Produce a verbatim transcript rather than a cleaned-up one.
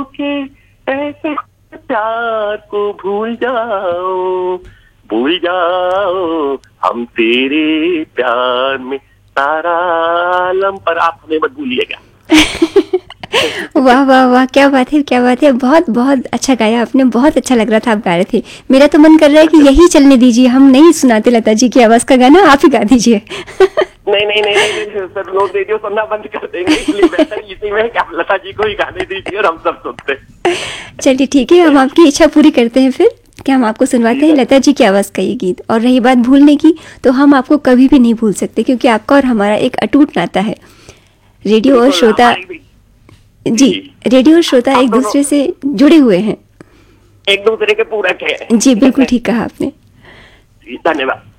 के ऐसे प्यार को भूल जाओ, भूल जाओ हम तेरे प्यार में सारा आलम। पर आप हमें मत भूलिएगा। वाह वाह वाह, क्या बात है, क्या बात है, बहुत बहुत अच्छा गाया आपने, बहुत अच्छा लग रहा था आप गा रहे थे। मेरा तो मन कर रहा है कि यही चलने दीजिए, हम नहीं सुनाते लता जी की आवाज का गाना, आप ही गा दीजिए। नहीं नहीं नहीं नहीं, नहीं सर, लोग रेडियो सुनना बंद कर देंगे, इसलिए बेहतर इसी में क्या लता जी को ही गाने दीजिए और हम सब सुनते। चलिए ठीक है, हम आपकी इच्छा पूरी करते हैं फिर, क्या हम आपको सुनवाते हैं लता जी की आवाज का ये गीत। और रही बात भूलने की, तो हम आपको कभी भी नहीं भूल सकते, क्योंकि आपका और हमारा एक अटूट नाता है। रेडियो और श्रोता, जी, रेडियो और श्रोता एक दूसरे से जुड़े हुए हैं, एक दूसरे के पूरक है। जी बिल्कुल ठीक कहा आपने। धन्यवाद।